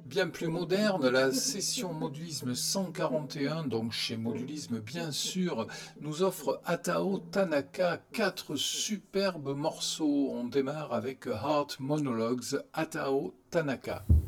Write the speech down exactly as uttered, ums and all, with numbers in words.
Bien plus moderne, la session Modulisme cent quarante et un, donc chez Modulisme bien sûr, nous offre Hatao Tanaka, quatre superbes morceaux. On démarre avec Heart Monologues, Hatao Tanaka.